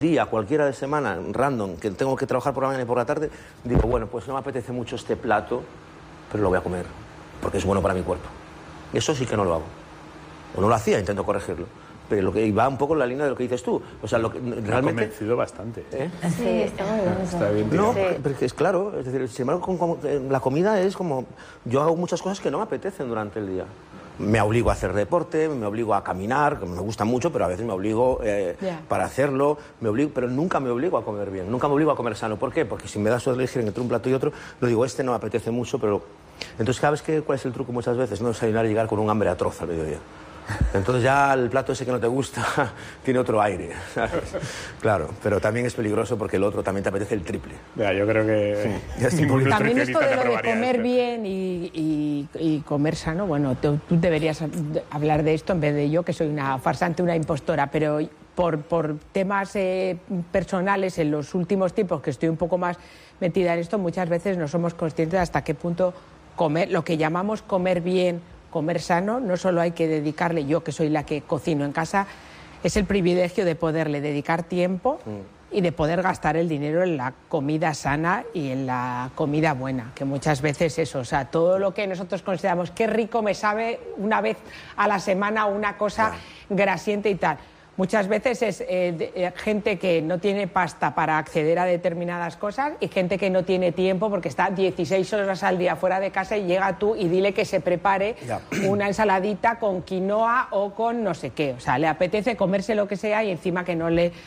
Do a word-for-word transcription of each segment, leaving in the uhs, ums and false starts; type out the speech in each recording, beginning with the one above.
día cualquiera de semana, random, que tengo que trabajar por la mañana y por la tarde, digo, bueno, pues no me apetece mucho este plato, pero lo voy a comer, porque es bueno para mi cuerpo. Y eso sí que no lo hago. O no lo hacía, intento corregirlo. Pero lo que va un poco en la línea de lo que dices tú. O sea, lo que realmente... Me ha convencido bastante. ¿Eh? Sí, está muy bien. Está bien. No, Sí. porque es claro, es decir, sin embargo, con, con, la comida es como... Yo hago muchas cosas que no me apetecen durante el día. Me obligo a hacer deporte, me obligo a caminar, que me gusta mucho, pero a veces me obligo eh, yeah. para hacerlo, me obligo, pero nunca me obligo a comer bien, nunca me obligo a comer sano. ¿Por qué? Porque si me das a elegir entre un plato y otro, lo digo, este no me apetece mucho, pero... Entonces, ¿sabes qué, cuál es el truco muchas veces? No desayunar y llegar con un hambre atroz al mediodía. Entonces ya el plato ese que no te gusta tiene otro aire, ¿sabes? Claro, pero también es peligroso porque el otro también te apetece el triple. Ya, yo creo que... Sí. También esto de lo de comer esto. bien y, y, y comer sano, bueno, tú, tú deberías hablar de esto en vez de yo, que soy una farsante, una impostora, pero por, por temas eh, personales en los últimos tiempos, que estoy un poco más metida en esto, muchas veces no somos conscientes de hasta qué punto comer, lo que llamamos comer bien, comer sano, no solo hay que dedicarle, yo que soy la que cocino en casa, es el privilegio de poderle dedicar tiempo mm. y de poder gastar el dinero en la comida sana y en la comida buena, que muchas veces eso, o sea, todo lo que nosotros consideramos qué rico me sabe una vez a la semana una cosa yeah. grasiente y tal. Muchas veces es eh, de, eh, gente que no tiene pasta para acceder a determinadas cosas y gente que no tiene tiempo porque está dieciséis horas al día fuera de casa y llega tú y dile que se prepare ya. una ensaladita con quinoa o con no sé qué. O sea, le apetece comerse lo que sea y encima que no le eh,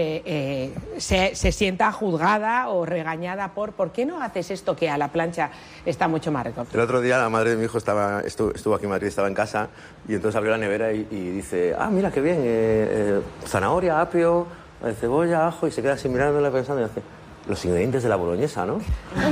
eh, se, se sienta juzgada o regañada por ¿por qué no haces esto que a la plancha está mucho más rico? El otro día la madre de mi hijo estaba, estuvo, estuvo aquí en Madrid, estaba en casa y entonces abrió la nevera y, y dice, ah, mira qué bien, eh, Eh, zanahoria, apio, eh, cebolla, ajo, y se queda así mirándola pensando y hace los ingredientes de la boloñesa, ¿no?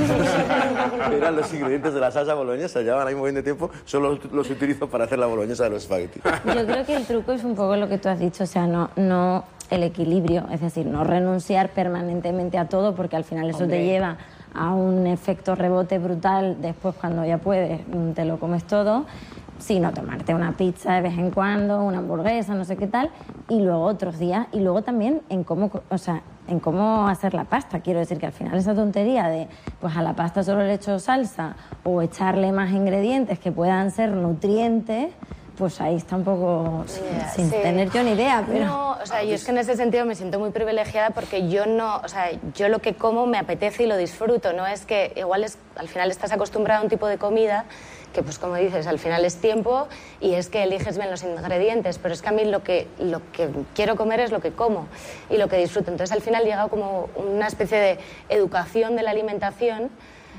Eran los ingredientes de la salsa boloñesa, llevaban ahí muy bien de tiempo, solo los, los utilizo para hacer la boloñesa de los espaguetis. Yo creo que el truco es un poco lo que tú has dicho, o sea, no, no el equilibrio, es decir, no renunciar permanentemente a todo porque al final eso Hombre. te lleva a un efecto rebote brutal, después cuando ya puedes te lo comes todo, sino tomarte una pizza de vez en cuando, una hamburguesa, no sé qué tal, y luego otros días, y luego también en cómo, o sea, en cómo hacer la pasta. Quiero decir que al final esa tontería de, pues a la pasta solo le echo salsa o echarle más ingredientes que puedan ser nutrientes, pues ahí está un poco yeah, sin sí. tener yo ni idea, pero... No, o sea, yo es que en ese sentido me siento muy privilegiada porque yo no, o sea, yo lo que como me apetece y lo disfruto, no es que igual es, al final estás acostumbrado a un tipo de comida que, pues como dices, al final es tiempo y es que eliges bien los ingredientes, pero es que a mí lo que, lo que quiero comer es lo que como y lo que disfruto. Entonces al final llega como una especie de educación de la alimentación,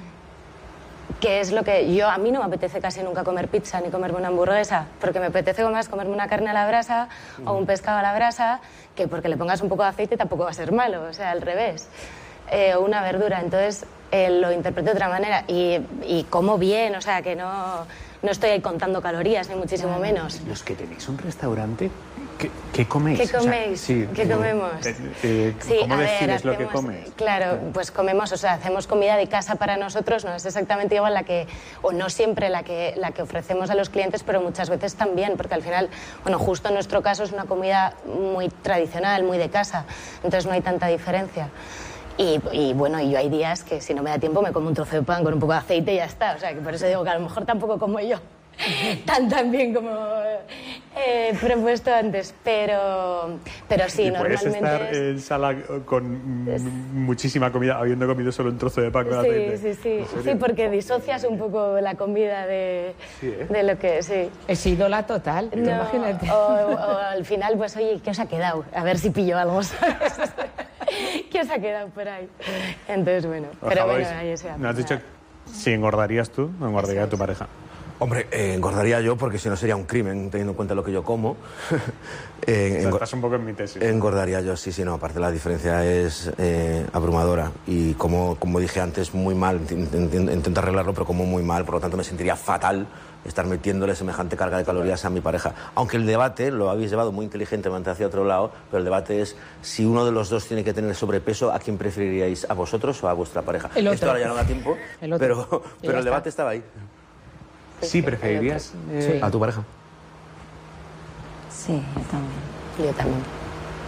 que es lo que yo, a mí no me apetece casi nunca comer pizza ni comerme una hamburguesa, porque me apetece más comerme una carne a la brasa mm. o un pescado a la brasa, que porque le pongas un poco de aceite tampoco va a ser malo, o sea, al revés. Eh, o una verdura, entonces eh, lo interpreto de otra manera y, y como bien, o sea, que no, no estoy ahí contando calorías, ni muchísimo menos. Los que tenéis un restaurante, ¿qué, qué coméis? ¿Qué coméis? O sea, sí, ¿Qué comemos? Eh, eh, sí, ¿Cómo a ver, defines hacemos, lo que comes? Claro, pues comemos, o sea, hacemos comida de casa para nosotros, no es exactamente igual la que, o no siempre la que, la que ofrecemos a los clientes, pero muchas veces también, porque al final, bueno, justo en nuestro caso es una comida muy tradicional, muy de casa, entonces no hay tanta diferencia. Y, y bueno, yo hay días que si no me da tiempo me como un trozo de pan con un poco de aceite y ya está. O sea, que por eso digo que a lo mejor tampoco como yo tan tan bien como he eh, propuesto antes. Pero, pero sí, ¿Y normalmente... puedes estar es... en sala con es... muchísima comida habiendo comido solo un trozo de pan con sí, aceite? Sí, sí, sí. Sí, porque disocias un poco la comida de, sí, ¿eh? de lo que... Sí. Es ídola total, no, imagínate. O, o al final, pues oye, ¿qué os ha quedado? A ver si pillo algo, ¿sabes? ¿Qué os ha quedado por ahí? Entonces, bueno, pero bueno, ahí se va. ¿Me has dicho si engordarías tú o engordaría tu pareja? Hombre, eh, engordaría yo porque si no sería un crimen, teniendo en cuenta lo que yo como. eh, engor... Estás un poco en mi tesis. Engordaría yo, sí, sí, no. Aparte la diferencia es eh, abrumadora. Y como, como dije antes, muy mal. Intento arreglarlo, pero como muy mal. Por lo tanto, me sentiría fatal estar metiéndole semejante carga de calorías a mi pareja. Aunque el debate lo habéis llevado muy inteligentemente hacia otro lado, pero el debate es si uno de los dos tiene que tener sobrepeso, ¿a quién preferiríais? ¿A vosotros o a vuestra pareja? El otro. Esto ahora ya no da tiempo, el pero, pero el debate estaba ahí. Sí, ¿preferirías eh, a tu pareja? Sí, yo también. Yo también.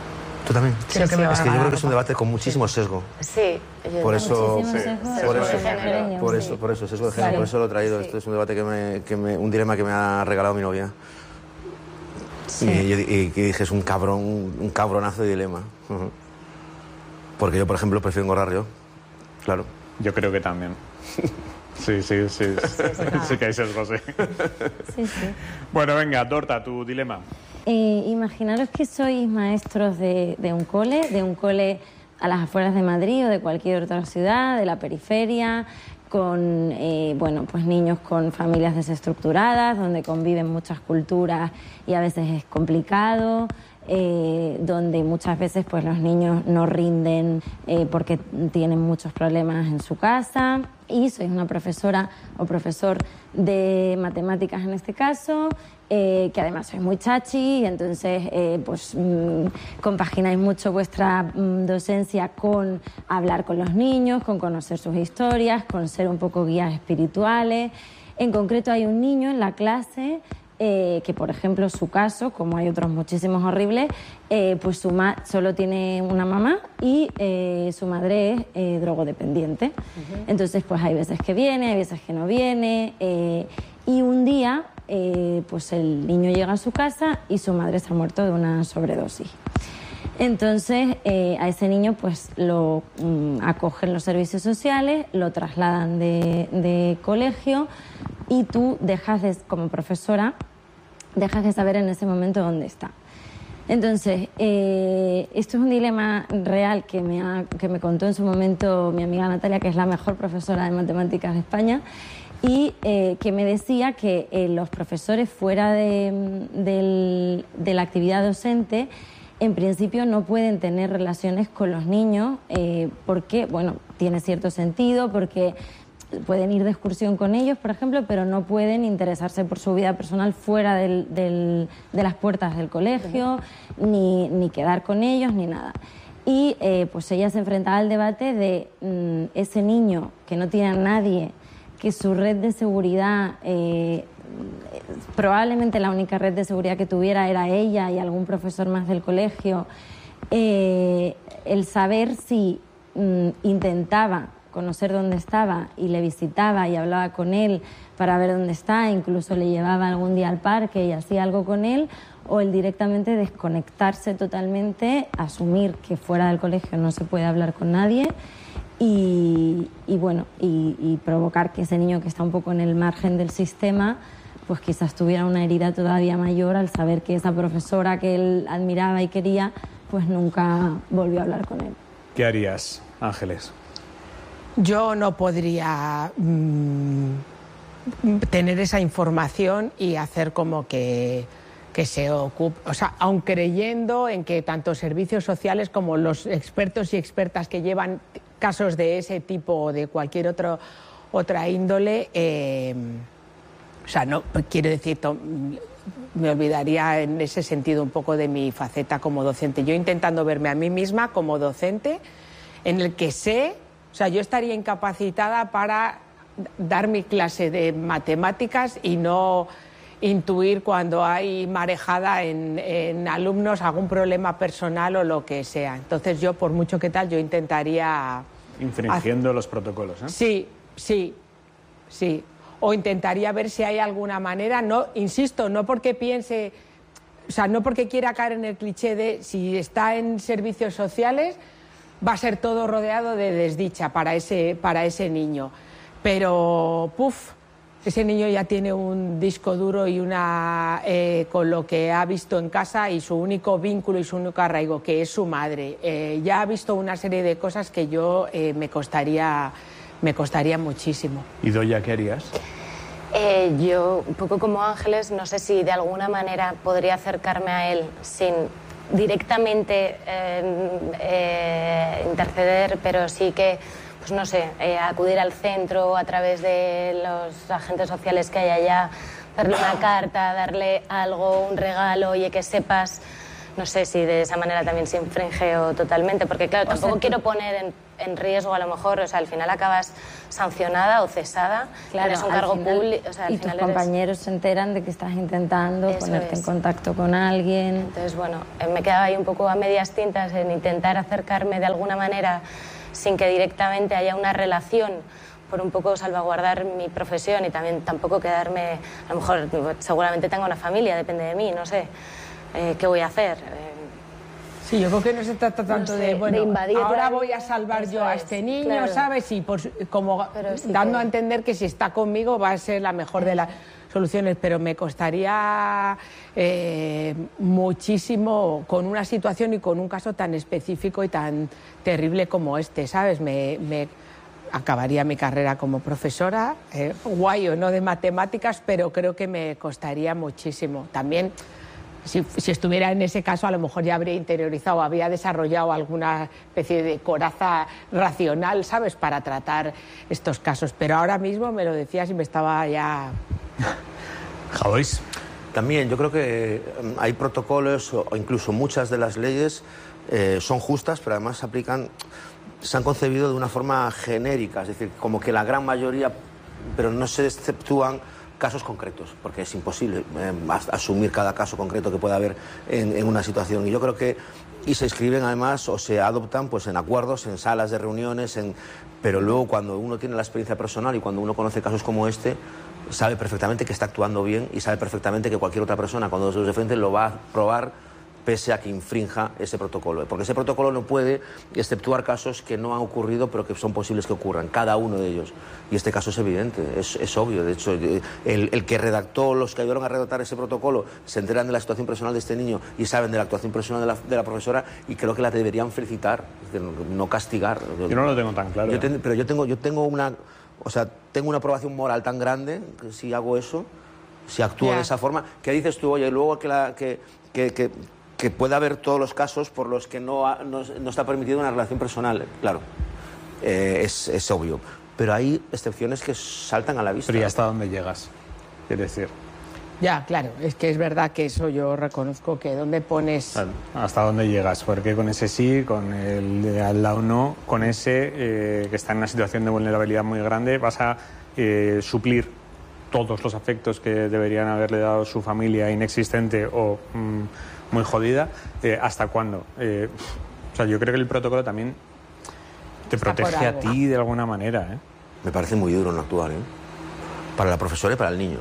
¿Tú también? Sí, es sí, que yo sí. creo que es un debate con muchísimo sesgo. Sí. Por eso, Muchísimo sí. sesgo por, de eso, género, por sí. eso, por eso, sesgo de género, Claro. por eso lo he traído. Sí. Esto es un debate que me, que me, un dilema que me ha regalado mi novia. Sí. Y, yo, y que dije, es un cabrón, un cabronazo de dilema. Uh-huh. Porque yo, por ejemplo, prefiero engordar yo. Claro. Yo creo que también. Sí, sí, sí. Sí, sí que hay sesgo, sí. Sí, sí. Bueno, venga, Dorta, tu dilema. Eh, imaginaros que sois maestros de, de un cole, de un cole a las afueras de Madrid o de cualquier otra ciudad, de la periferia, con eh, bueno, pues niños con familias desestructuradas, donde conviven muchas culturas y a veces es complicado, eh, donde muchas veces pues los niños no rinden eh, porque tienen muchos problemas en su casa, y sois una profesora o profesor de matemáticas en este caso, eh, que además sois muy chachi y entonces eh, pues mmm, compagináis mucho vuestra mmm, docencia con hablar con los niños, con conocer sus historias, con ser un poco guías espirituales. En concreto hay un niño en la clase eh, que, por ejemplo, su caso, como hay otros muchísimos horribles, eh, pues su ma solo tiene una mamá y eh, su madre es eh, drogodependiente. Uh-huh. Entonces, pues hay veces que viene, hay veces que no viene, eh, y un día eh, pues el niño llega a su casa y su madre se ha muerto de una sobredosis. Entonces, eh, a ese niño pues lo mm, acogen los servicios sociales, lo trasladan de, de colegio, y tú dejas de, como profesora, dejas de saber en ese momento dónde está. Entonces, eh, esto es un dilema real que me, ha, que me contó en su momento mi amiga Natalia, que es la mejor profesora de matemáticas de España, y eh, que me decía que eh, los profesores fuera de, de, de la actividad docente, en principio no pueden tener relaciones con los niños eh, porque, bueno, tiene cierto sentido, porque pueden ir de excursión con ellos, por ejemplo, pero no pueden interesarse por su vida personal fuera del, del, de las puertas del colegio, ni, ni quedar con ellos, ni nada. Y eh, pues ella se enfrentaba al debate de mmm, ese niño que no tiene a nadie, que su red de seguridad, eh, probablemente la única red de seguridad que tuviera era ella y algún profesor más del colegio, eh, el saber si mmm, intentaba conocer dónde estaba y le visitaba y hablaba con él para ver dónde está, incluso le llevaba algún día al parque y hacía algo con él, o el directamente desconectarse totalmente, asumir que fuera del colegio no se puede hablar con nadie y, y bueno, y, y provocar que ese niño que está un poco en el margen del sistema pues quizás tuviera una herida todavía mayor al saber que esa profesora que él admiraba y quería pues nunca volvió a hablar con él. ¿Qué harías, Ángeles? Yo no podría mmm, tener esa información y hacer como que, que se ocupe, o sea, aun creyendo en que tanto servicios sociales como los expertos y expertas que llevan casos de ese tipo o de cualquier otro, otra índole, eh, o sea, no quiero decir, me olvidaría en ese sentido un poco de mi faceta como docente. Yo intentando verme a mí misma como docente, en el que sé. O sea, yo estaría incapacitada para dar mi clase de matemáticas y no intuir cuando hay marejada en, en alumnos algún problema personal o lo que sea. Entonces yo, por mucho que tal, yo intentaría... Infringiendo hacer... los protocolos, ¿eh? Sí, sí, sí. O intentaría ver si hay alguna manera, no, insisto, no porque piense... O sea, no porque quiera caer en el cliché de si está en servicios sociales... va a ser todo rodeado de desdicha para ese, para ese niño. Pero, puf, ese niño ya tiene un disco duro y una eh, con lo que ha visto en casa y su único vínculo y su único arraigo, que es su madre. Eh, ya ha visto una serie de cosas que yo eh, me costaría, me costaría muchísimo. ¿Y Doya, qué harías? Eh, yo, un poco como Ángeles, no sé si de alguna manera podría acercarme a él sin... directamente eh, eh, interceder, pero sí que, pues no sé, eh, acudir al centro a través de los agentes sociales que hay allá, darle una carta, darle algo, un regalo, oye, que sepas no sé si de esa manera también se infringe o totalmente, porque claro, tampoco o sea, quiero poner en, en riesgo a lo mejor, o sea, al final acabas sancionada o cesada, claro, eres un cargo público, o sea, al y final tus eres... compañeros se enteran de que estás intentando Eso ponerte es. en contacto con alguien. Entonces, bueno, me quedaba ahí un poco a medias tintas en intentar acercarme de alguna manera sin que directamente haya una relación, por un poco salvaguardar mi profesión y también tampoco quedarme, a lo mejor seguramente tengo una familia, depende de mí, no sé, eh, ¿qué voy a hacer? Eh, Sí, yo creo que no se trata tanto no sé, de, bueno, de invadir, ahora voy a salvar yo a este niño, claro. ¿sabes? Y por, como sí dando que... a entender que si está conmigo va a ser la mejor de las soluciones, pero me costaría eh, muchísimo con una situación y con un caso tan específico y tan terrible como este, ¿sabes? Me... me acabaría mi carrera como profesora, eh, guay o no de matemáticas, pero creo que me costaría muchísimo. También, si, si estuviera en ese caso, a lo mejor ya habría interiorizado, había desarrollado alguna especie de coraza racional, ¿sabes?, para tratar estos casos. Pero ahora mismo me lo decías y me estaba ya... Javois. También yo creo que hay protocolos o incluso muchas de las leyes eh, son justas, pero además se aplican... se han concebido de una forma genérica, es decir, como que la gran mayoría, pero no se exceptúan casos concretos, porque es imposible eh, asumir cada caso concreto que pueda haber en, en una situación. Y yo creo que, y se escriben además o se adoptan pues en acuerdos, en salas de reuniones, en, pero luego cuando uno tiene la experiencia personal y cuando uno conoce casos como este, sabe perfectamente que está actuando bien y sabe perfectamente que cualquier otra persona cuando se de frente lo va a probar pese a que infrinja ese protocolo. Porque ese protocolo no puede exceptuar casos que no han ocurrido pero que son posibles que ocurran, cada uno de ellos. Y este caso es evidente, es, es obvio. De hecho, el, el que redactó, los que ayudaron a redactar ese protocolo, se enteran de la situación personal de este niño y saben de la actuación personal de la, de la profesora y creo que la deberían felicitar, no castigar. Yo no lo tengo tan claro. Yo ten, pero yo tengo, yo tengo una... O sea, tengo una aprobación moral tan grande que si hago eso, si actúo yeah. de esa forma, que dices tú, oye, luego que la... que, que, que que pueda haber todos los casos por los que no, ha, no, no está permitida una relación personal, claro, eh, es, es obvio. Pero hay excepciones que saltan a la vista. Pero ¿y hasta dónde llegas? Quiere decir... Ya, claro, es que es verdad que eso yo reconozco que dónde pones... ¿Hasta dónde llegas? Porque con ese sí, con el de al lado no, con ese eh, que está en una situación de vulnerabilidad muy grande, vas a eh, suplir todos los afectos que deberían haberle dado su familia inexistente o... Mmm, muy jodida, eh, ¿hasta cuándo? Eh, o sea, yo creo que el protocolo también te Está protege a ti de alguna manera, ¿eh? Me parece muy duro no actuar, ¿eh? Para la profesora y para el niño.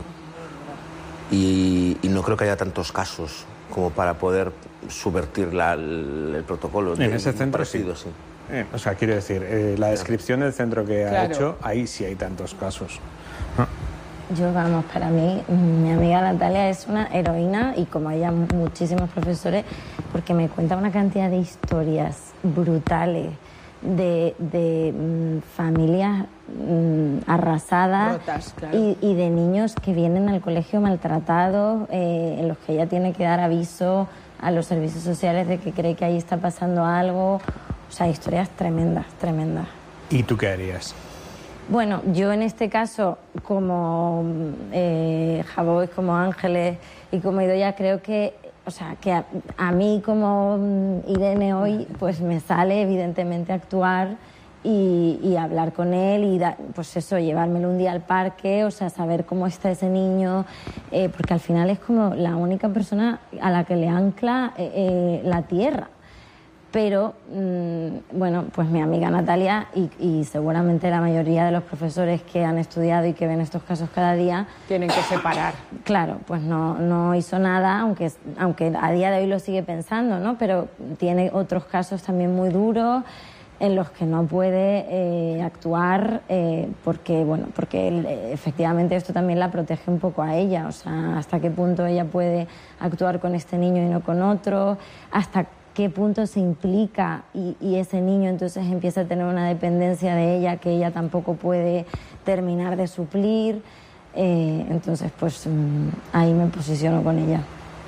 Y, y no creo que haya tantos casos como para poder subvertir la, el, el protocolo. En de, ese centro parecido, sí. sí. Eh, o sea, quiero decir, eh, la descripción del centro que claro. ha hecho, ahí sí hay tantos casos. ¿No? Yo, vamos, para mí, mi amiga Natalia es una heroína y como ella, muchísimos profesores, porque me cuenta una cantidad de historias brutales de, de mm, familias mm, arrasadas Rotas, claro. y, y de niños que vienen al colegio maltratados, eh, en los que ella tiene que dar aviso a los servicios sociales de que cree que ahí está pasando algo. O sea, historias tremendas, tremendas. ¿Y tú qué harías? Bueno, yo en este caso, como eh, Javois, como Ángeles y como Idoia, creo que, o sea, que a, a mí como Irene hoy, pues me sale evidentemente actuar y, y hablar con él y, da, pues eso, llevármelo un día al parque, o sea, saber cómo está ese niño, eh, porque al final es como la única persona a la que le ancla eh, eh, la tierra. Pero, mmm, bueno, pues mi amiga Natalia y, y seguramente la mayoría de los profesores que han estudiado y que ven estos casos cada día... Tienen que separar. Claro, pues no, no hizo nada, aunque, aunque a día de hoy lo sigue pensando, ¿no? Pero tiene otros casos también muy duros en los que no puede eh, actuar eh, porque, bueno, porque él, efectivamente esto también la protege un poco a ella. O sea, hasta qué punto ella puede actuar con este niño y no con otro, hasta qué punto se implica y, y ese niño entonces empieza a tener una dependencia de ella que ella tampoco puede terminar de suplir. Eh, entonces, pues mmm, ahí me posiciono con ella.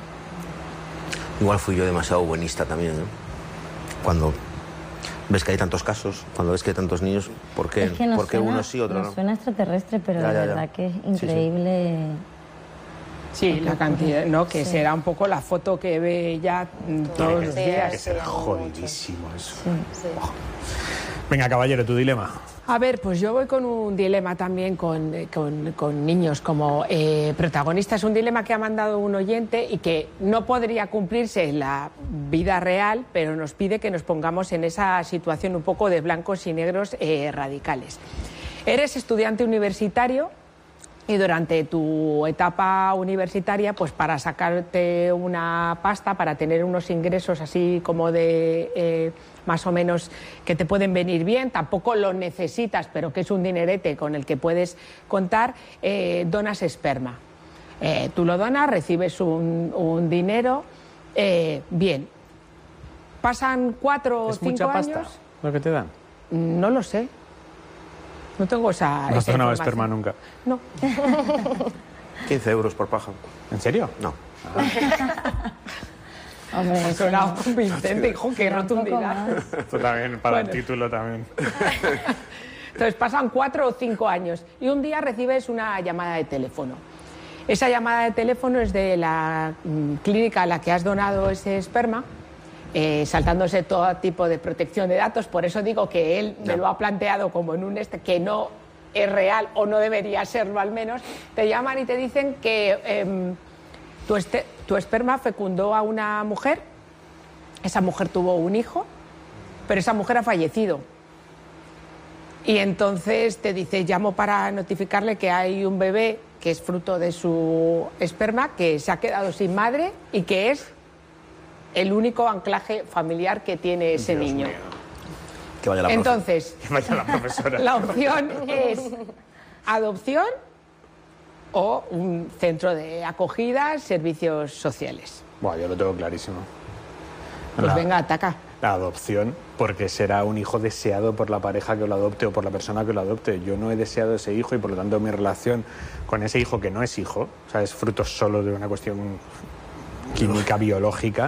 Igual fui yo demasiado buenista también, ¿no? Cuando ves que hay tantos casos, cuando ves que hay tantos niños, ¿por qué, es que ¿por qué suena, uno sí, otro nos no? Suena extraterrestre, pero ya, de ya, verdad ya. que es increíble. Sí, sí. Sí, la cantidad, ¿no? Que sí. será un poco la foto que ve ya todos que, los días. Que será jodidísimo eso. Sí, sí. Oh. Venga, caballero, tu dilema. A ver, pues yo voy con un dilema también con, con, con niños como eh, protagonista. Es un dilema que ha mandado un oyente y que no podría cumplirse en la vida real, pero nos pide que nos pongamos en esa situación un poco de blancos y negros eh, radicales. Eres estudiante universitario y durante tu etapa universitaria, pues para sacarte una pasta, para tener unos ingresos así como de eh, más o menos que te pueden venir bien, tampoco lo necesitas, pero que es un dinerete con el que puedes contar, eh, donas esperma. Eh, tú lo donas, recibes un, un dinero, eh, bien. Pasan cuatro o cinco mucha pasta años. ¿Lo que te dan? No lo sé. No tengo esa. No has donado esperma nunca. No. quince euros por paja. ¿En serio? No. Ah. Hombre, ha sonado convincente, hijo, qué rotundidad. Esto también, para bueno. el título también. Entonces pasan cuatro o cinco años y un día recibes una llamada de teléfono. Esa llamada de teléfono es de la mm, clínica a la que has donado ese esperma. Eh, saltándose todo tipo de protección de datos, por eso digo que él me lo ha planteado como en un este que no es real o no debería serlo al menos. Te llaman y te dicen que eh, tu, este, tu esperma fecundó a una mujer, esa mujer tuvo un hijo, pero esa mujer ha fallecido. Y entonces te dice, llamo para notificarle que hay un bebé que es fruto de su esperma, que se ha quedado sin madre y que es el único anclaje familiar que tiene ese Dios niño. Mío. Que vaya la Entonces, que vaya la profesora. La opción es adopción o un centro de acogida, servicios sociales. Buah, yo lo tengo clarísimo. Pues la, venga, ataca. La adopción, porque será un hijo deseado por la pareja que lo adopte o por la persona que lo adopte. Yo no he deseado ese hijo y por lo tanto mi relación con ese hijo que no es hijo, o sea, es fruto solo de una cuestión química, biológica.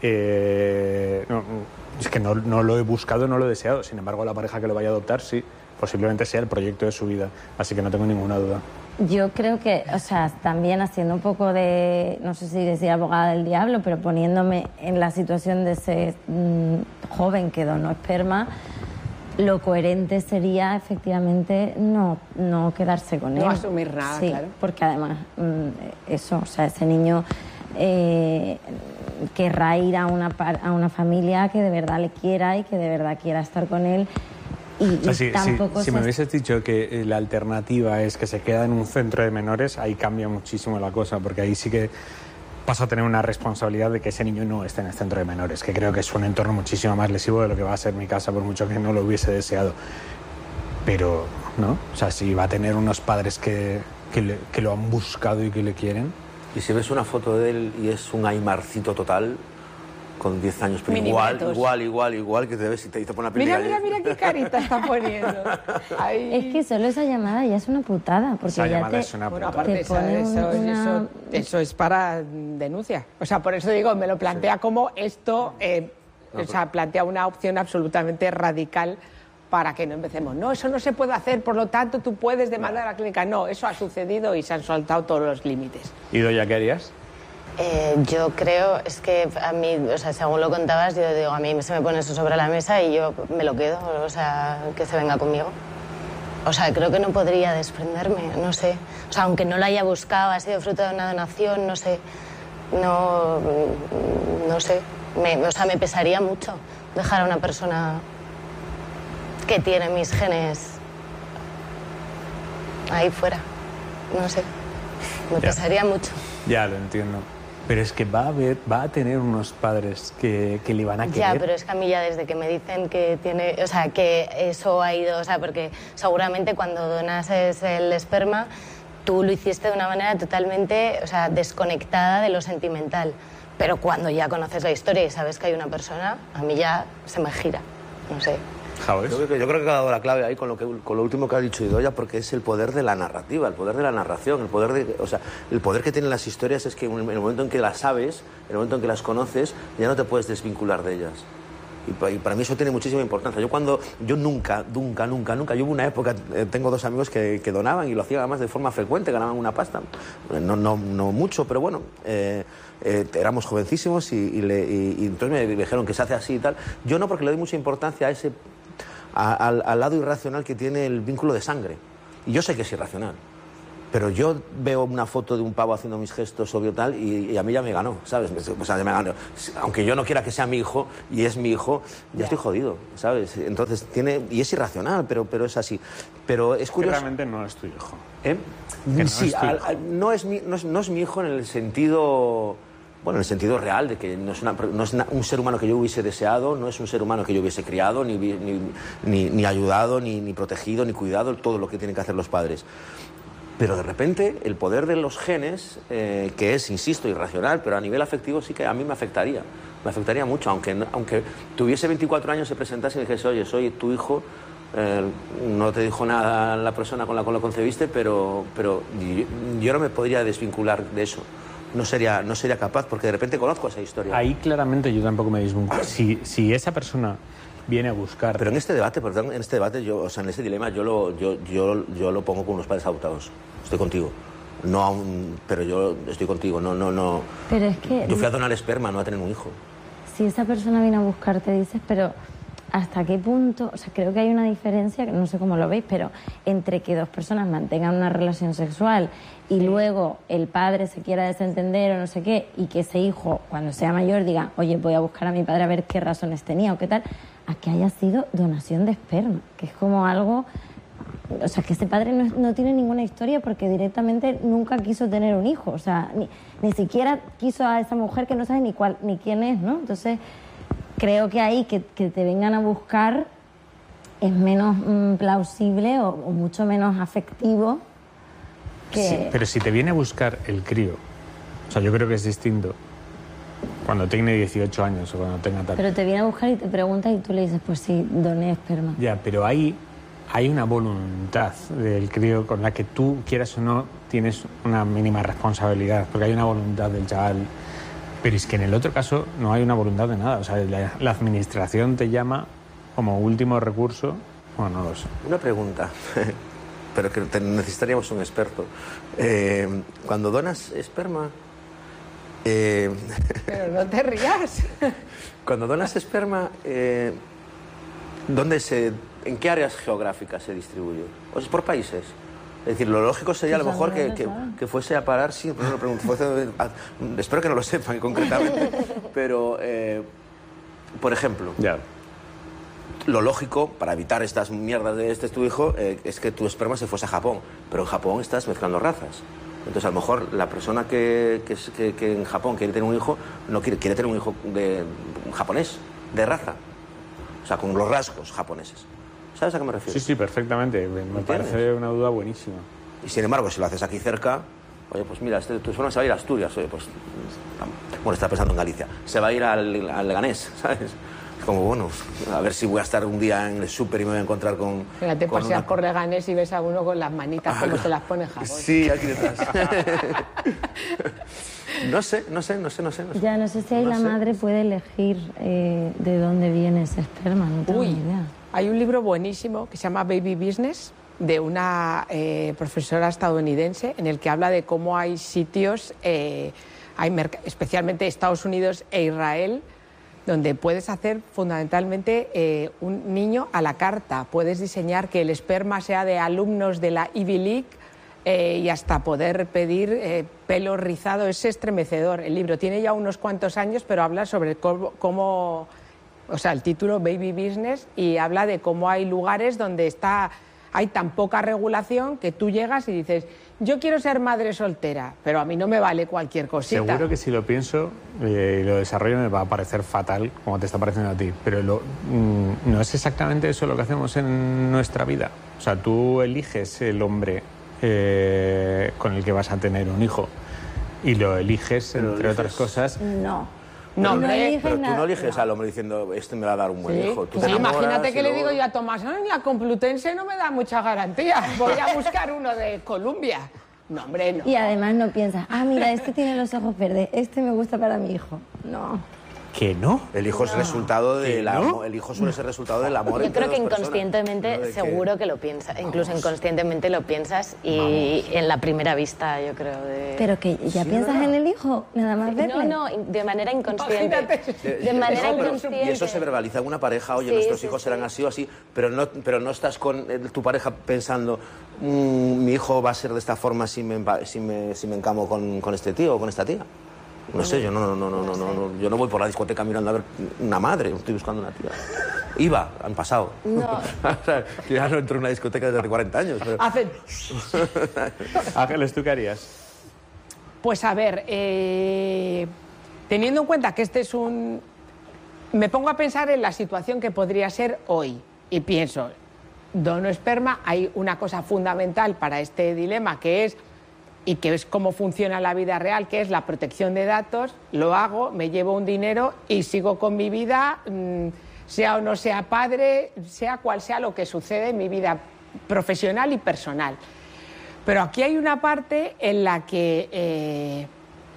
Eh, no, es que no, no lo he buscado, no lo he deseado. Sin embargo, la pareja que lo vaya a adoptar, sí, posiblemente sea el proyecto de su vida. Así que no tengo ninguna duda. Yo creo que, o sea, también haciendo un poco de, no sé si decir abogada del diablo, pero poniéndome en la situación de ese mmm, joven que donó esperma, lo coherente sería efectivamente no, no quedarse con él. No asumir nada, sí, claro. Porque además, mmm, eso, o sea, ese niño eh, querrá ir a una, a una familia que de verdad le quiera y que de verdad quiera estar con él. Y, o sea, si, tampoco si, si me hubieses dicho que la alternativa es que se queda en un centro de menores, ahí cambia muchísimo la cosa, porque ahí sí que paso a tener una responsabilidad de que ese niño no esté en el centro de menores, que creo que es un entorno muchísimo más lesivo de lo que va a ser mi casa, por mucho que no lo hubiese deseado. Pero, ¿no? O sea, si va a tener unos padres que, que, le, que lo han buscado y que le quieren. Y si ves una foto de él y es un aymarcito total, con diez años, pero igual, igual, igual, igual, que te ves y te, y te pone la piel. Mira, mira, mira qué carita está poniendo. Ahí. Es que solo esa llamada ya es una putada, porque esa ya llamada te, es una putada. Bueno, aparte, te pone eso, una... eso, eso es para denuncia. O sea, por eso digo, me lo plantea sí. como esto, eh, no, o sea, plantea una opción absolutamente radical para que no empecemos. No, eso no se puede hacer, por lo tanto tú puedes demandar no. a la clínica. No, eso ha sucedido y se han saltado todos los límites. ¿Y Doya, qué harías? Eh, yo creo, es que a mí, o sea, según lo contabas, yo digo, a mí se me pone eso sobre la mesa y yo me lo quedo, o sea, que se venga conmigo. O sea, creo que no podría desprenderme, no sé. O sea, aunque no la haya buscado, ha sido fruto de una donación, no sé. No, no sé. Me, o sea, me pesaría mucho dejar a una persona que tiene mis genes ahí fuera. No sé. Me ya. pesaría mucho. Ya, lo entiendo. Pero es que va a haber, va a tener unos padres que, que le van a querer. Ya, pero es que a mí ya desde que me dicen que tiene, o sea, que eso ha ido, o sea, porque seguramente cuando donas el esperma, tú lo hiciste de una manera totalmente, o sea, desconectada de lo sentimental. Pero cuando ya conoces la historia y sabes que hay una persona, a mí ya se me gira, no sé. Yo creo, que, yo creo que ha dado la clave ahí con lo, que, con lo último que ha dicho Idoia, porque es el poder de la narrativa, el poder de la narración, el poder de, o sea, el poder que tienen las historias es que en el momento en que las sabes, en el momento en que las conoces, ya no te puedes desvincular de ellas. Y, y para mí eso tiene muchísima importancia. Yo cuando, yo nunca, nunca, nunca, nunca, yo hubo una época, eh, tengo dos amigos que, que donaban y lo hacían además de forma frecuente, ganaban una pasta, no, no, no mucho, pero bueno, eh, eh, éramos jovencísimos y, y, le, y, y entonces me dijeron que se hace así y tal. Yo no, porque le doy mucha importancia a ese, a, al, al lado irracional que tiene el vínculo de sangre. Y yo sé que es irracional. Pero yo veo una foto de un pavo haciendo mis gestos, obvio tal, y, y a mí ya me ganó, ¿sabes? O sea, ya me ganó. Aunque yo no quiera que sea mi hijo, y es mi hijo, ya, ya. estoy jodido, ¿sabes? Entonces tiene... Y es irracional, pero, pero es así. Pero es curioso... Que realmente no es tu hijo. ¿Eh? Que no sí, es tu al, hijo. Al, no, es mi, no, es, no es mi hijo en el sentido... Bueno, en el sentido real de que no es, una, no es una, un ser humano que yo hubiese deseado, no es un ser humano que yo hubiese criado, ni, ni, ni, ni ayudado, ni, ni protegido, ni cuidado, todo lo que tienen que hacer los padres. Pero de repente el poder de los genes, eh, que es, insisto, irracional, pero a nivel afectivo sí que a mí me afectaría. Me afectaría mucho, aunque, aunque tuviese veinticuatro años, se presentase y dijese, oye, soy tu hijo, eh, no te dijo nada la persona con la cual lo concebiste, pero, pero yo, yo no me podría desvincular de eso. No sería, no sería capaz, porque de repente conozco esa historia. Ahí claramente yo tampoco me desvinculo. Si, si esa persona viene a buscar... Pero en este debate, perdón, en este debate, yo, o sea, en este dilema, yo lo, yo, yo, yo lo pongo con los padres adoptados. Estoy contigo. No aún, pero yo estoy contigo. No, no, no. Pero es que... Yo fui a donar esperma, no a tener un hijo. Si esa persona viene a buscarte, dices, pero ¿hasta qué punto? O sea, creo que hay una diferencia, que no sé cómo lo veis, pero entre que dos personas mantengan una relación sexual y luego el padre se quiera desentender o no sé qué, y que ese hijo, cuando sea mayor, diga, oye, voy a buscar a mi padre a ver qué razones tenía o qué tal, a que haya sido donación de esperma, que es como algo... O sea, que ese padre no, no tiene ninguna historia porque directamente nunca quiso tener un hijo. O sea, ni, ni siquiera quiso a esa mujer que no sabe ni cuál, ni quién es, ¿no? Entonces, creo que ahí que, que te vengan a buscar es menos mmm, plausible o, o mucho menos afectivo que... Sí, pero si te viene a buscar el crío, o sea, yo creo que es distinto cuando tiene dieciocho años o cuando tenga tal... Pero te viene a buscar y te pregunta y tú le dices, pues sí, doné esperma. Ya, pero ahí... hay una voluntad del crío con la que tú, quieras o no, tienes una mínima responsabilidad, porque hay una voluntad del chaval. Pero es que en el otro caso no hay una voluntad de nada. O sea, la, la administración te llama como último recurso. Bueno, no lo sé. Una pregunta, pero que te necesitaríamos un experto. Eh, cuando donas esperma... Eh... Pero no te rías. Cuando donas esperma, eh, ¿dónde se... ¿En qué áreas geográficas se distribuye? ¿O es por países? Es decir, lo lógico sería a lo mejor que, que, que fuese a parar, sí, no lo pregunto, fuese, a, espero que no lo sepan concretamente, pero, eh, por ejemplo, ya. Lo lógico, para evitar estas mierdas de este es tu hijo, eh, es que tu esperma se fuese a Japón, pero en Japón estás mezclando razas. Entonces, a lo mejor la persona que, que, que, que en Japón quiere tener un hijo, no quiere, quiere tener un hijo de, un japonés, de raza, o sea, con los rasgos japoneses. ¿Sabes a qué me refiero? Sí, sí, perfectamente. Me, me parece una duda buenísima. Y sin embargo, si lo haces aquí cerca, oye, pues mira, este, tu esperma se va a ir a Asturias, oye, pues... Bueno, está pensando en Galicia. Se va a ir al, al Leganés, ¿sabes? Es como, bueno, a ver si voy a estar un día en el súper y me voy a encontrar con... Fíjate, con paseas una... por Leganés y ves a uno con las manitas ah, como se las pone Japón. Sí, aquí detrás. No sé, no sé, no sé, no sé. No sé. Ya, no sé si ahí no la sé. madre puede elegir eh, de dónde viene ese esperma, no tengo Uy, ni idea. Hay un libro buenísimo que se llama Baby Business, de una eh, profesora estadounidense, en el que habla de cómo hay sitios, eh, hay especialmente Estados Unidos e Israel, donde puedes hacer fundamentalmente eh, un niño a la carta. Puedes diseñar que el esperma sea de alumnos de la Ivy League eh, y hasta poder pedir eh, pelo rizado. Es estremecedor. El libro tiene ya unos cuantos años, pero habla sobre cómo... cómo o sea, el título Baby Business, y habla de cómo hay lugares donde está, hay tan poca regulación que tú llegas y dices, yo quiero ser madre soltera, pero a mí no me vale cualquier cosita. Seguro que si lo pienso eh, y lo desarrollo me va a parecer fatal, como te está pareciendo a ti, pero lo, mm, no es exactamente eso lo que hacemos en nuestra vida. O sea, tú eliges el hombre eh, con el que vas a tener un hijo y lo eliges, pero entre eliges... otras cosas... No. No, pero, hombre, pero tú no eliges al hombre diciendo, este me va a dar un buen sí. hijo. Tú sí, imagínate que luego... le digo yo a Tomás, no, en la Complutense no me da mucha garantía, voy a buscar uno de Columbia. No, hombre, no. Y además no piensas, ah, mira, este tiene los ojos verdes, este me gusta para mi hijo. No. ¿Que no? El hijo no. es resultado de la, no? el hijo suele ser resultado del amor. Yo creo que inconscientemente personas, seguro que... que lo piensas, incluso inconscientemente lo piensas y Vamos. en la primera vista, yo creo. De... Pero que ya sí, piensas ¿verdad? en el hijo, nada más verle. No, no, de manera inconsciente. De, de manera no, inconsciente. Y eso se verbaliza en una pareja, oye, sí, nuestros sí, hijos sí. serán así o así, pero no, pero no estás con tu pareja pensando, mmm, mi hijo va a ser de esta forma si me, si me, si me encamo con, con este tío o con esta tía. No sé, yo no, no, no, no, no, no, yo no voy por la discoteca mirando a ver una madre, estoy buscando una tía. Iba, han pasado. No. O sea, ya no entro en una discoteca desde hace cuarenta años. Pero... Hacen... Ángeles, ¿tú qué harías? Pues a ver, eh, teniendo en cuenta que este es un... Me pongo a pensar en la situación que podría ser hoy y pienso, dono esperma, hay una cosa fundamental para este dilema que es... y que es cómo funciona la vida real, que es la protección de datos, lo hago, me llevo un dinero y sigo con mi vida, sea o no sea padre, sea cual sea lo que sucede en mi vida profesional y personal. Pero aquí hay una parte en la que eh,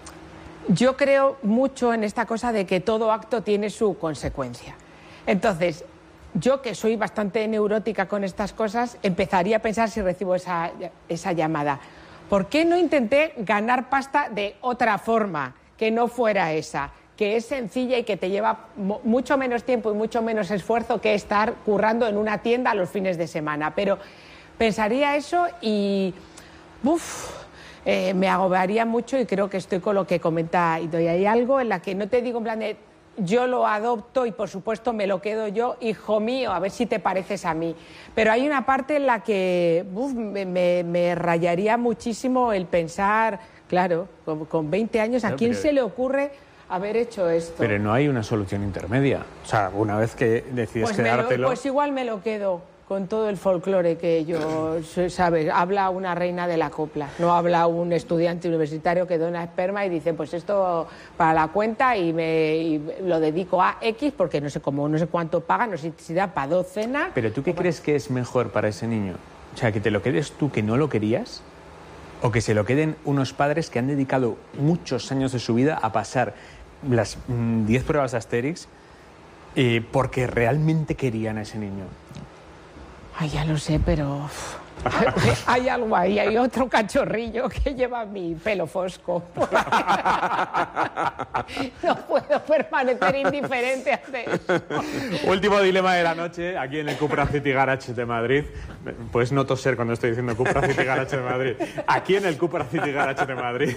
yo creo mucho en esta cosa de que todo acto tiene su consecuencia. Entonces, yo que soy bastante neurótica con estas cosas, empezaría a pensar si recibo esa, esa llamada. ¿Por qué no intenté ganar pasta de otra forma, que no fuera esa, que es sencilla y que te lleva mucho menos tiempo y mucho menos esfuerzo que estar currando en una tienda los fines de semana? Pero pensaría eso y uf, eh, me agobiaría mucho y creo que estoy con lo que comenta Idoia. Hay algo en la que no te digo en plan de yo lo adopto y por supuesto me lo quedo yo, hijo mío, a ver si te pareces a mí. Pero hay una parte en la que uf, me, me, me rayaría muchísimo el pensar, claro, con, con veinte años, ¿a quién se le ocurre haber hecho esto? Pero no hay una solución intermedia. O sea, una vez que decides pues quedártelo... Lo, pues igual me lo quedo con todo el folclore que yo, ¿sabes? Habla una reina de la copla, no habla un estudiante universitario que dona esperma y dice, pues esto para la cuenta y, me, y lo dedico a X porque no sé cómo, no sé cuánto paga, no sé si da para dos cenas. ¿Pero tú qué crees que es mejor para ese niño? O sea, ¿que te lo quedes tú que no lo querías? ¿O que se lo queden unos padres que han dedicado muchos años de su vida a pasar las diez pruebas de Asterix eh, porque realmente querían a ese niño? Ay, ya lo sé, pero hay algo ahí, hay otro cachorrillo que lleva mi pelo fosco. No puedo permanecer indiferente ante eso. Último dilema de la noche, aquí en el Cupra City Garage de Madrid. Puedes no toser cuando estoy diciendo Cupra City Garage de Madrid. Aquí en el Cupra City Garage de Madrid.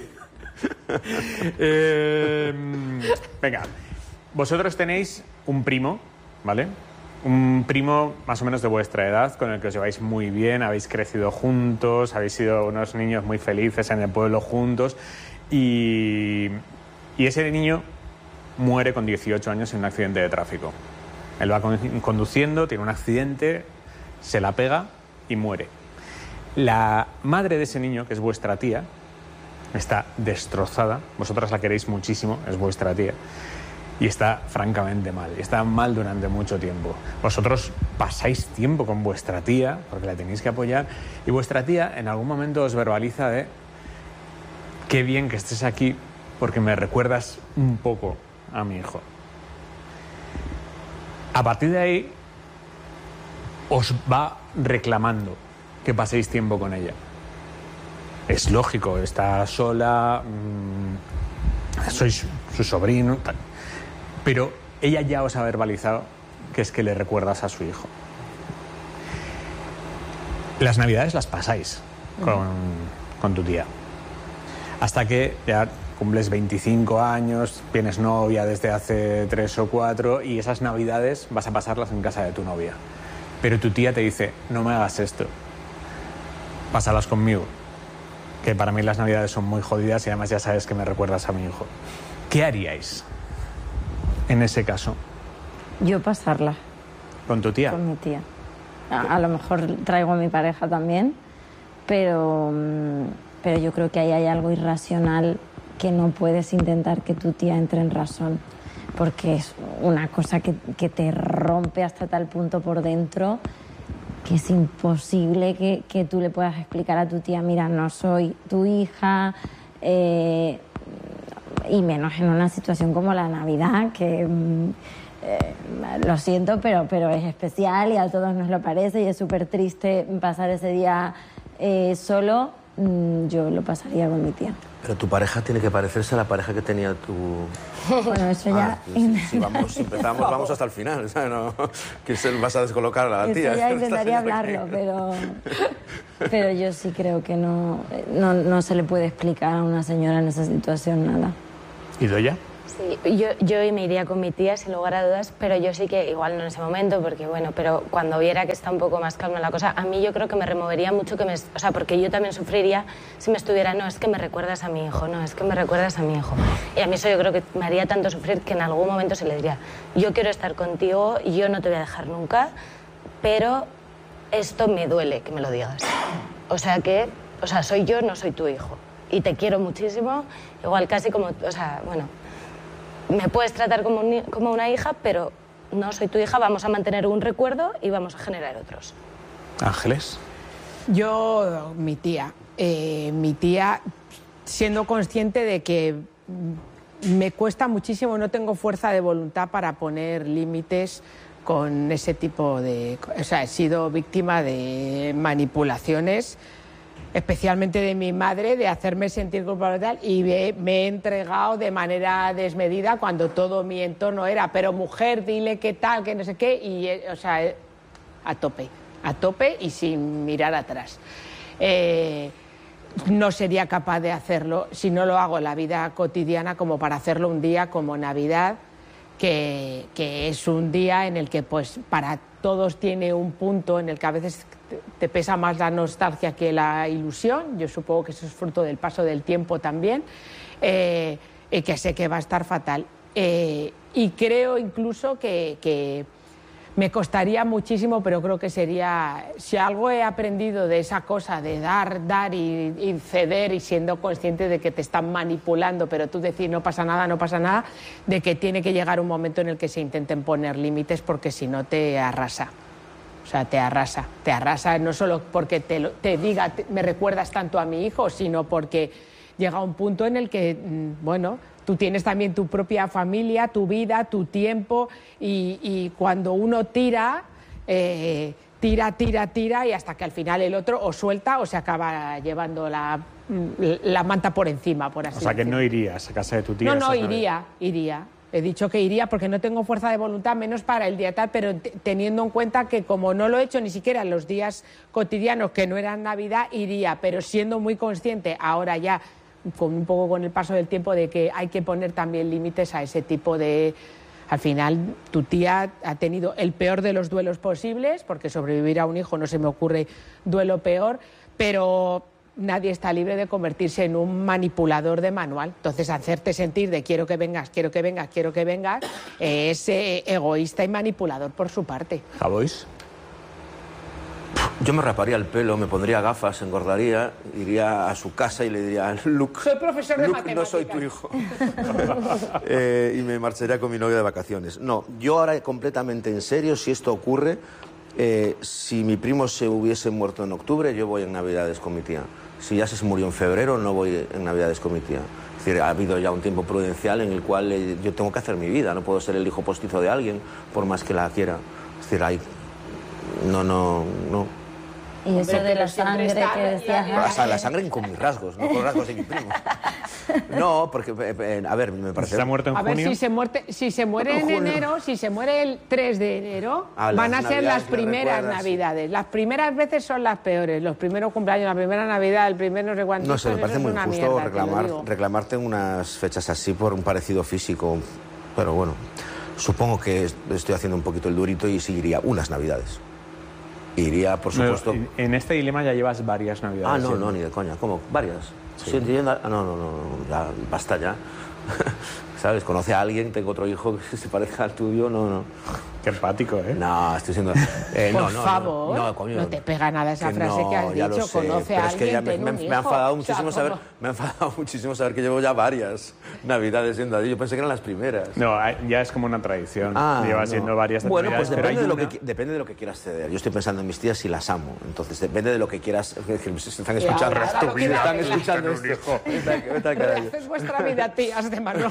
eh, venga, vosotros tenéis un primo, ¿vale? Un primo más o menos de vuestra edad, con el que os lleváis muy bien, habéis crecido juntos, habéis sido unos niños muy felices en el pueblo juntos y, y ese niño muere con dieciocho años en un accidente de tráfico. Él va conduciendo, tiene un accidente, se la pega y muere. La madre de ese niño, que es vuestra tía, está destrozada, vosotras la queréis muchísimo, es vuestra tía. Y está francamente mal, está mal durante mucho tiempo. Vosotros pasáis tiempo con vuestra tía, porque la tenéis que apoyar, y vuestra tía en algún momento os verbaliza de qué bien que estés aquí, porque me recuerdas un poco a mi hijo. A partir de ahí, os va reclamando que paséis tiempo con ella. Es lógico, está sola, mmm, sois su sobrino, tal. Pero ella ya os ha verbalizado que es que le recuerdas a su hijo. Las navidades las pasáis con, con tu tía. Hasta que ya cumples veinticinco años, tienes novia desde hace tres o cuatro y esas navidades vas a pasarlas en casa de tu novia. Pero tu tía te dice, no me hagas esto, pásalas conmigo, que para mí las navidades son muy jodidas y además ya sabes que me recuerdas a mi hijo. ¿Qué haríais en ese caso? Yo pasarla. ¿Con tu tía? Con mi tía. A, a lo mejor traigo a mi pareja también, pero, pero yo creo que ahí hay algo irracional que no puedes intentar que tu tía entre en razón, porque es una cosa que, que te rompe hasta tal punto por dentro que es imposible que, que tú le puedas explicar a tu tía, mira, no soy tu hija, eh, y menos en una situación como la Navidad, que eh, lo siento, pero, pero es especial y a todos nos lo parece y es súper triste pasar ese día eh, solo. Yo lo pasaría con mi tía. Pero tu pareja tiene que parecerse a la pareja que tenía tu... Bueno, eso ya... Ah, si, si vamos, empezamos, vamos hasta el final, ¿sabes? No, que se vas a descolocar a la eso tía. Eso ya intentaría hablarlo, pero, pero yo sí creo que no, no, no se le puede explicar a una señora en esa situación nada. ¿Y Doya? Sí, yo, yo me iría con mi tía sin lugar a dudas, pero yo sí que, igual no en ese momento, porque bueno, pero cuando viera que está un poco más calma la cosa, a mí yo creo que me removería mucho que me... O sea, porque yo también sufriría si me estuviera, no, es que me recuerdas a mi hijo, no, es que me recuerdas a mi hijo. Y a mí eso yo creo que me haría tanto sufrir que en algún momento se le diría, yo quiero estar contigo, yo no te voy a dejar nunca, pero esto me duele que me lo digas. O sea que, o sea, soy yo, no soy tu hijo. Y te quiero muchísimo, igual casi como, o sea, bueno... Me puedes tratar como, un, como una hija, pero no soy tu hija, vamos a mantener un recuerdo y vamos a generar otros. Ángeles. Yo, mi tía, eh, mi tía, siendo consciente de que me cuesta muchísimo, no tengo fuerza de voluntad para poner límites con ese tipo de... O sea, he sido víctima de manipulaciones, especialmente de mi madre, de hacerme sentir culpable y tal, y me, me he entregado de manera desmedida cuando todo mi entorno era, pero mujer, dile qué tal, que no sé qué, y, o sea, a tope, a tope y sin mirar atrás. Eh, no sería capaz de hacerlo si no lo hago en la vida cotidiana como para hacerlo un día como Navidad, que, que es un día en el que, pues, para todos tiene un punto en el que a veces te pesa más la nostalgia que la ilusión. Yo supongo que eso es fruto del paso del tiempo también, eh, y que sé que va a estar fatal. Eh, y creo incluso que, que me costaría muchísimo, pero creo que sería... Si algo he aprendido de esa cosa de dar, dar y, y ceder y siendo consciente de que te están manipulando, pero tú decir no pasa nada, no pasa nada, de que tiene que llegar un momento en el que se intenten poner límites porque si no te arrasa. O sea, te arrasa, te arrasa no solo porque te, lo, te diga te, me recuerdas tanto a mi hijo, sino porque llega un punto en el que, bueno, tú tienes también tu propia familia, tu vida, tu tiempo, y, y cuando uno tira, eh, tira, tira, tira, y hasta que al final el otro o suelta o se acaba llevando la, la manta por encima, por así decirlo. O sea, que no irías a casa de tu tía. No, no, iría, iría. He dicho que iría porque no tengo fuerza de voluntad, menos para el día tal, pero teniendo en cuenta que como no lo he hecho ni siquiera en los días cotidianos, que no eran Navidad, iría, pero siendo muy consciente ahora ya, con un poco con el paso del tiempo, de que hay que poner también límites a ese tipo de... Al final, tu tía ha tenido el peor de los duelos posibles, porque sobrevivir a un hijo no se me ocurre duelo peor, pero... Nadie está libre de convertirse en un manipulador de manual. Entonces, hacerte sentir de quiero que vengas, quiero que vengas, quiero que vengas, eh, es eh, egoísta y manipulador por su parte. ¿Javois? Yo me raparía el pelo, me pondría gafas, engordaría, iría a su casa y le diría, Luke, soy profesor de Luke, matemáticas. No soy tu hijo. eh, y me marcharía con mi novia de vacaciones. No, yo ahora completamente en serio, si esto ocurre, eh, si mi primo se hubiese muerto en octubre, yo voy en Navidades con mi tía. Si ya se murió en febrero, no voy en Navidades con mi tía. Es decir, ha habido ya un tiempo prudencial en el cual eh, yo tengo que hacer mi vida, no puedo ser el hijo postizo de alguien, por más que la quiera. Es decir, hay... No, no, no. Y eso de la sangre que decías... La, la, la sangre con mis rasgos, no con rasgos de mi primo. No, porque, eh, a ver, me parece... ¿Se ha muerto en a junio? ver, si se, muerte, si se muere en enero, si se muere el tres de enero, ah, van a ser las primeras Navidades. Las primeras veces son las peores, los primeros cumpleaños, la primera Navidad, el primer no sé cuánto. No sé, me parece muy injusto mierda, reclamar, reclamarte unas fechas así por un parecido físico, pero bueno, supongo que estoy haciendo un poquito el durito y seguiría unas Navidades. Iría, por supuesto... No, en este dilema ya llevas varias Navidades. Ah, no, ¿sí? no, ni de coña. ¿Cómo? ¿Varias? Sí. ¿Sí, entiendo? Ah, no, no, no, ya, basta ya. ¿Sabes? Conoce a alguien, tengo otro hijo que se parezca al tuyo, no, no. Qué empático, ¿eh? No, estoy siendo... Eh, Por no, no, favor, no, no, coño, no te pega nada esa que frase no, que has ya lo dicho, sé, conoce pero a es que ya alguien, me, ten me, un me ha hijo. enfadado O sea, muchísimo saber, ¿cómo? me ha enfadado muchísimo saber que llevo ya varias navidades siendo allí. Yo pensé que eran las primeras. No, ya es como una tradición. Ah, Lleva no. siendo varias Bueno, navidades, pues pero depende hay de, lo una- que, depende de lo que quieras ceder. Yo estoy pensando en mis tías y las amo. Entonces, depende de lo que quieras... Es que se están Y escuchando. ahora lo que están da- escuchando Ten un esto. hijo. Vete a- vete al carajo. Haces vuestra vida, tías de Manolo.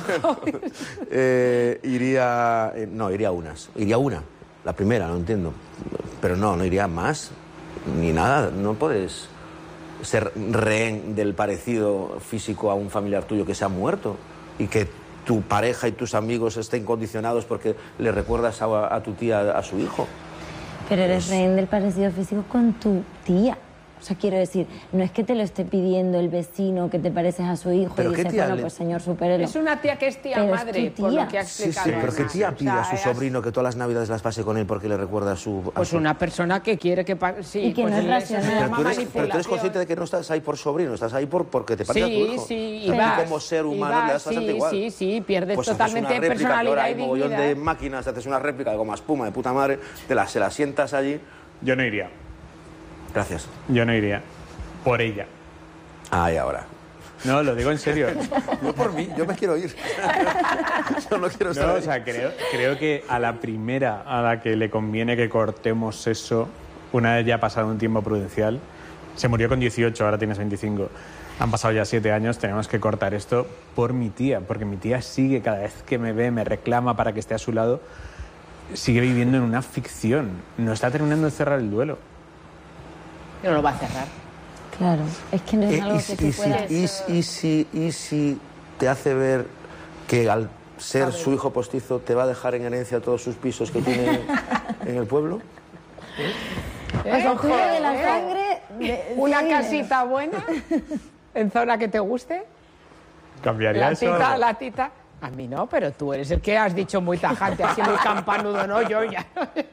Eh, iría... eh, no, iría a unas. Iría a una. La primera, no entiendo. Pero no, no iría más. Ni nada. No puedes ser rehén del parecido físico a un familiar tuyo que se ha muerto y que tu pareja y tus amigos estén condicionados porque le recuerdas a, a tu tía, a su hijo. Pero eres rehén del parecido físico con tu tía. O sea, quiero decir, no es que te lo esté pidiendo el vecino que te pareces a su hijo ¿Pero y qué dices, tía bueno, le- pues señor, supérelo. Es una tía que es tía Pero es madre, tu por tía. lo que ha Sí, explicado. sí, pero ¿qué Ana. tía O pide sea, a su eras- sobrino que todas las navidades las pase con él porque le recuerda a su... a Pues su- una persona que quiere que... pa- Sí, Y que pues no es eso racional. se Pero llama tú, eres, pero tú eres manipulación. consciente de que no estás ahí por sobrino, estás ahí por, porque te parece a tu Sí, hijo. sí, y Y tú vas, como ser y humano vas, le das bastante sí, igual. sí, sí, pierdes Pues haces totalmente una réplica, que personalidad ahora hay y mogollón dignidad. de máquinas, haces una réplica de goma espuma de puta madre, te la, se la sientas allí. Yo no iría. Gracias. Yo no iría. Por ella. Ay, ahora. No, lo digo en serio. Yo por mí, yo me quiero ir. Yo no quiero estar No, ahí. o sea, creo, creo que a la primera a la que le conviene que cortemos eso, una vez ya ha pasado un tiempo prudencial, se murió con dieciocho, ahora tienes veinticinco, han pasado ya siete años, tenemos que cortar esto por mi tía, porque mi tía sigue, cada vez que me ve, me reclama para que esté a su lado, sigue viviendo en una ficción, no está terminando de cerrar el duelo. No lo va a cerrar. Claro, es que no es Eh, algo y, que si- se y si- pueda... y si- y si, y si te hace ver que al ser su hijo postizo te va a dejar en herencia todos sus pisos que tiene en el pueblo? O sea, tú lo de la ¿eh? sangre... de- Una sí, casita buena, en zona que te guste, ¿Cambiaría la eso? tita, la tita. A mí no, pero tú eres el que has dicho muy tajante, así muy campanudo, no, yo ya...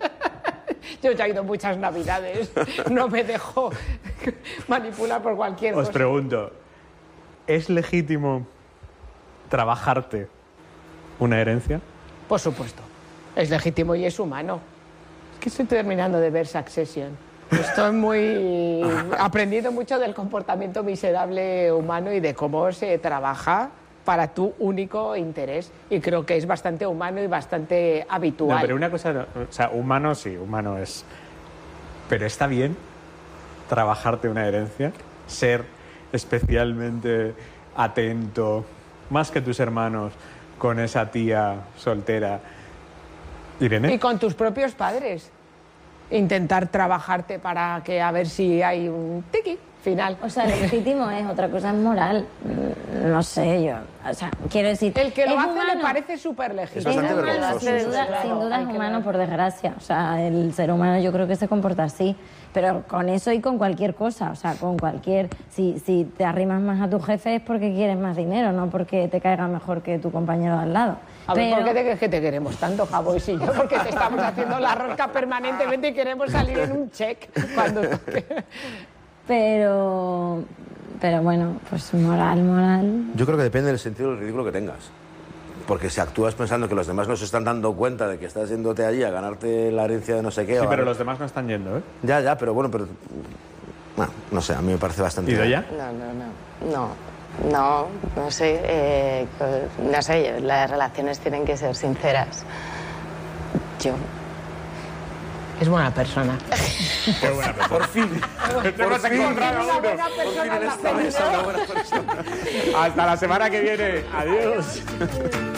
Yo ya he ido muchas navidades, no me dejo manipular por cualquier Os cosa. pregunto, ¿es legítimo trabajarte una herencia? Por supuesto, es legítimo y es humano. Es que estoy terminando de ver Succession. Estoy muy aprendiendo mucho del comportamiento miserable humano y de cómo se trabaja para tu único interés. Y creo que es bastante humano y bastante habitual. No, pero una cosa, no, o sea, humano sí, humano es. Pero está bien trabajarte una herencia, ser especialmente atento, más que tus hermanos, con esa tía soltera. Irene. Y con tus propios padres. Intentar trabajarte para que a ver si hay un tiqui final. O sea, legítimo es, otra cosa es moral. Mm, No sé, yo... O sea, quiero decir... El que lo es hace humano. me parece súper Es legítimo. Es bastante humano, vergonzoso. sin duda, sin duda es humano, por desgracia. O sea, el ser humano yo creo que se comporta así. Pero con eso y con cualquier cosa. O sea, con cualquier... Si, si te arrimas más a tu jefe es porque quieres más dinero, no porque te caiga mejor que tu compañero de al lado. A ver, Pero- ¿por qué te crees que te queremos tanto, Javois y yo? Porque te estamos haciendo la rosca permanentemente y queremos salir en un check cuando toque. Pero... Pero bueno, pues moral, moral... Yo creo que depende del sentido del ridículo que tengas. Porque si actúas pensando que los demás no se están dando cuenta de que estás yéndote allí a ganarte la herencia de no sé qué... Sí, o a- pero los demás no están yendo, ¿eh? Ya, ya, pero bueno, pero... Bueno, no sé, a mí me parece bastante... ¿Y Doya? No, no, no. No, no, no sé. eh, no sé, las relaciones tienen que ser sinceras. Yo. Es buena persona. Qué buena persona. Por fin. Te hemos encontrado a Una uno. buena persona en la Esta mesa, una buena persona. Hasta la semana que viene. Adiós.